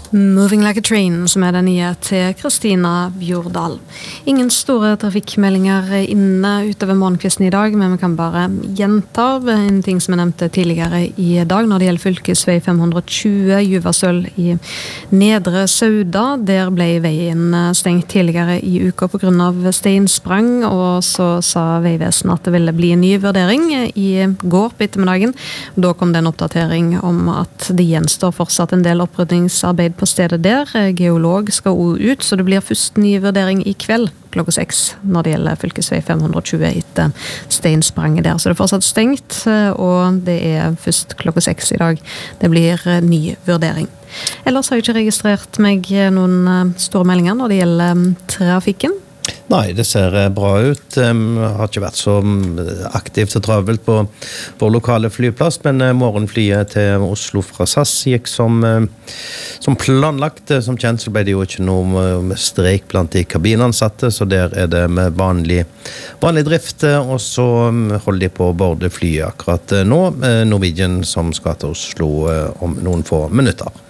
Moving like a train, som den nye til Kristina Bjordal. Ingen store trafikkmeldinger inne utover morgenkvisten i dag, men vi kan bare gjenta en ting som jeg nevnte tidligere i dag når det gjelder fylkesvei 520 Juvasøl i Nedre Sauda. Der ble veien stengt tidligere i uka på grunn av steinsprang, og så sa Vegvesenet at det ville bli en ny vurdering i går på ettermiddagen. Da kom det en oppdatering om at det gjenstår fortsatt en del opprydningsarbeid på stedet der. Geolog skal også ut, så det blir først ny vurdering i kveld klokka 6 når det gjelder fylkesvei 520 etter steinspranget der. Så det er fortsatt stengt, og det er først klokka 6 i dag. Det blir ny vurdering. Ellers har jeg ikke registrert meg noen store meldinger når det gjelder trafikken. Nei, det ser bra ut. Har ikke vært så aktivt og travelt på vår lokale flyplass, men morgenflyet til Oslo fra SAS gikk som planlagt. Som kjent så ble det jo ikke noe streik blant de kabinansatte, så der er det med vanlig drift, og så holder de på å borde flyet akkurat nå. Norwegian som skal til Oslo om noen få minutter.